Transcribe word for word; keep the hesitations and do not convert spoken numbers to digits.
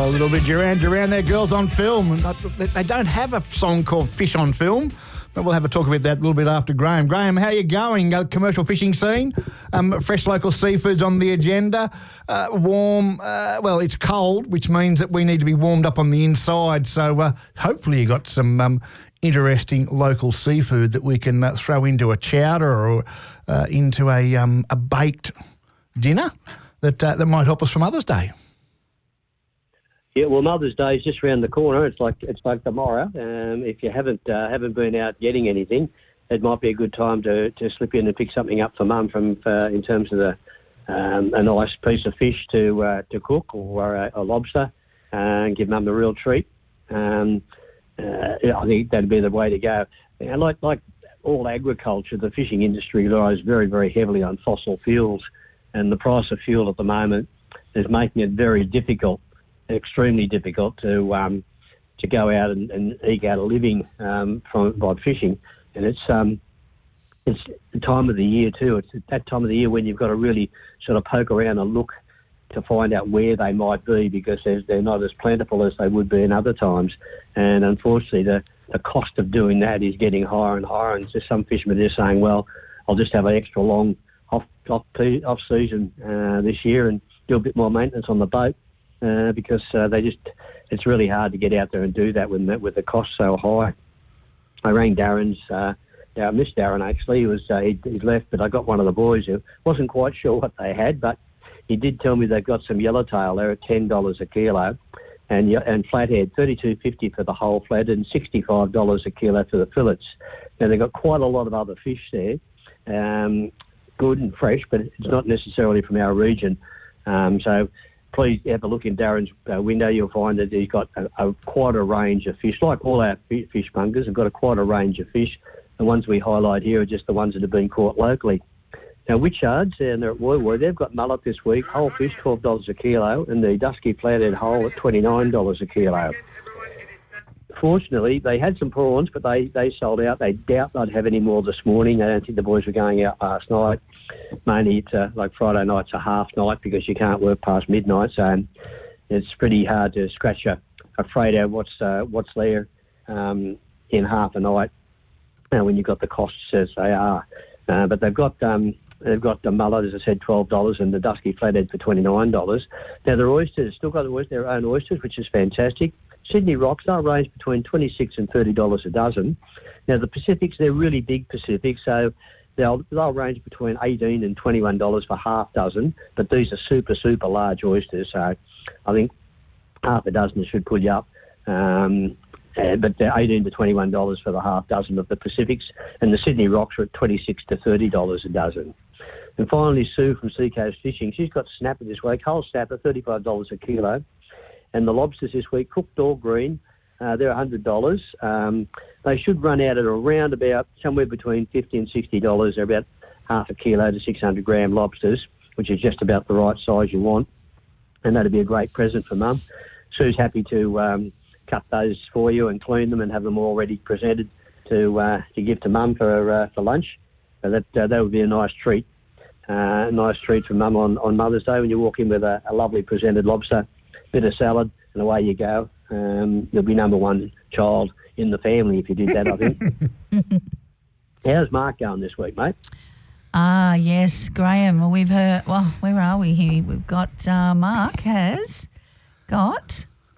little bit Duran Duran there, Girls on Film. They don't have a song called Fish on Film, but we'll have a talk about that a little bit after Graham. Graham, how are you going? Uh, commercial fishing scene, um, fresh local seafoods on the agenda, uh, warm, uh, well, it's cold, which means that we need to be warmed up on the inside. So uh, hopefully you got some um, interesting local seafood that we can uh, throw into a chowder or uh, into a um, a baked dinner that uh, that might help us for Mother's Day. Yeah, well, Mother's Day is just around the corner. It's like it's like tomorrow. Um, if you haven't uh, haven't been out getting anything, it might be a good time to, to slip in and pick something up for Mum from uh, in terms of the um, a nice piece of fish to uh, to cook or a, a lobster uh, and give Mum a real treat. Um, uh, I think that'd be the way to go. You know, like like all agriculture, the fishing industry relies very very heavily on fossil fuels, and the price of fuel at the moment is making it very difficult. Extremely difficult to um, to go out and, and eke out a living um, from by fishing, and it's um, it's the time of the year too. It's that time of the year when you've got to really sort of poke around and look to find out where they might be, because they're not as plentiful as they would be in other times. And unfortunately, the, the cost of doing that is getting higher and higher. And so some fishermen are saying, "Well, I'll just have an extra long off off, off season uh, this year and do a bit more maintenance on the boat." Uh, because uh, they just, it's really hard to get out there and do that with the, with the cost so high. I rang Darren's, uh, I missed Darren actually, he was, uh, he'd, he'd left, but I got one of the boys who wasn't quite sure what they had, but he did tell me they've got some yellowtail there at ten dollars a kilo, and and flathead, thirty-two fifty for the whole flat and sixty-five dollars a kilo for the fillets. Now they've got quite a lot of other fish there, um, good and fresh, but it's not necessarily from our region. Um, so please have a look in Darren's uh, window. You'll find that he's got a, a quite a range of fish. Like all our f- fishmongers have got a quite a range of fish. The ones we highlight here are just the ones that have been caught locally. Now, Witchards, and they're at Woy Woy, they've got mullet this week, whole fish, twelve dollars a kilo, and the dusky flathead whole at twenty-nine dollars a kilo. Fortunately, they had some prawns, but they, they sold out. They doubt they'd have any more this morning. I don't think the boys were going out last night. Mainly, it's uh, like Friday night's a half night because you can't work past midnight, so it's pretty hard to scratch a, a freight out what's uh, what's there um, in half a night uh, when you've got the costs as they are. Uh, but they've got um, they've got the mullet, as I said, twelve dollars, and the dusky flathead for twenty-nine dollars. Now, their oysters, still got their own oysters, which is fantastic. Sydney rocks, they'll range between twenty-six and thirty dollars a dozen. Now, the Pacifics, they're really big Pacifics, so they'll, they'll range between eighteen and twenty-one dollars for half dozen, but these are super, super large oysters, so I think half a dozen should pull you up. Um, uh, but they're eighteen to twenty-one dollars for the half dozen of the Pacifics, and the Sydney rocks are at twenty-six to thirty dollars a dozen. And finally, Sue from Seacoast Fishing, she's got snapper this week, whole snapper, thirty-five dollars a kilo. And the lobsters this week, cooked or green, uh, they're one hundred dollars. Um, they should run out at around about somewhere between fifty dollars and sixty dollars. They're about half a kilo to six hundred gram lobsters, which is just about the right size you want. And that'd be a great present for Mum. Sue's happy to um, cut those for you and clean them and have them all ready presented to uh, to give to Mum for uh, for lunch. So that uh, that would be a nice treat. Uh, a nice treat for Mum on, on Mother's Day when you walk in with a, a lovely presented lobster, bit of salad, and away you go. Um, you'll be number one child in the family if you did that, I think. How's Mark going this week, mate? Ah, yes, Graham. Well, we've heard, well, where are we here? We've got uh, Mark has got